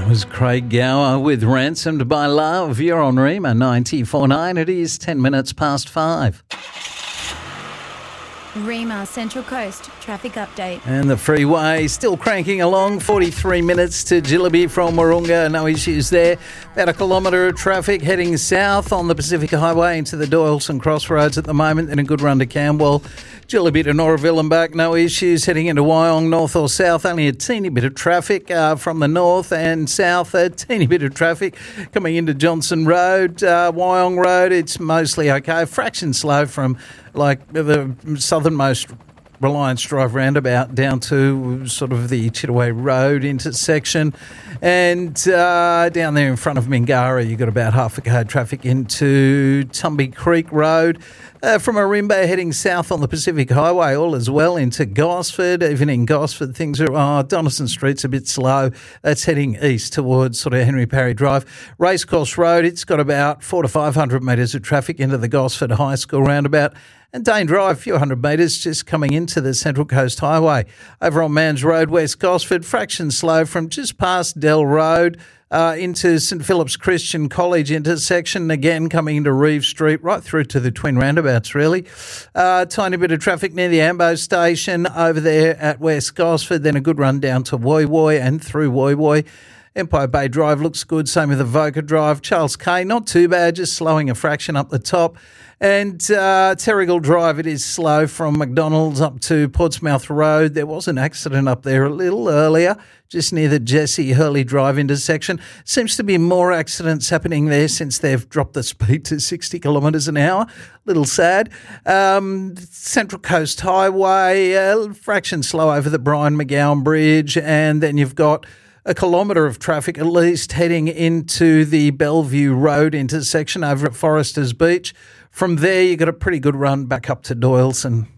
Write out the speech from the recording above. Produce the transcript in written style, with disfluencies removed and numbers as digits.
Was Craig Gower with Ransomed by Love. You're on Rima 94.9. It is 10 minutes past 5. Rima Central Coast traffic update. And the freeway still cranking along. 43 minutes to Jillaby from Wahroonga. No issues there. About a kilometre of traffic heading south on the Pacific Highway into the Doyleson Crossroads at the moment. And a good run to Camberwell. Jillaby to Noraville and back. No issues heading into Wyong north or south. Only a teeny bit of traffic from the north and south. A teeny bit of traffic coming into Johnson Road. Wyong Road, it's mostly okay. A fraction slow from like the southernmost Reliance Drive roundabout down to sort of the Chittaway Road intersection. And down there in front of Mingara, you've got about half a car traffic into Tumby Creek Road. From Ourimbah heading south on the Pacific Highway, all as well into Gosford. Even in Gosford, things are, Donaldson Street's a bit slow. That's heading east towards sort of Henry Parry Drive. Racecourse Road, it's got about 400 to 500 metres of traffic into the Gosford High School roundabout. And Dane Drive, a few hundred metres just coming into the Central Coast Highway. Over on Mans Road, West Gosford, fraction slow from just past Dell Road into St Philip's Christian College intersection, again coming into Reeve Street, right through to the twin roundabouts really. Tiny bit of traffic near the Ambo station over there at West Gosford, then a good run down to Woy Woy and through Woy Woy. Empire Bay Drive looks good, same with Avoca Drive. Charles K, not too bad, just slowing a fraction up the top. And Terrigal Drive, it is slow from McDonald's up to Portsmouth Road. There was an accident up there a little earlier, just near the Jesse Hurley Drive intersection. Seems to be more accidents happening there since they've dropped the speed to 60 kilometres an hour. Little sad. Central Coast Highway, fraction slow over the Brian McGowan Bridge. And then you've got a kilometre of traffic at least heading into the Bellevue Road intersection over at Foresters Beach. From there, you got a pretty good run back up to Doyleson.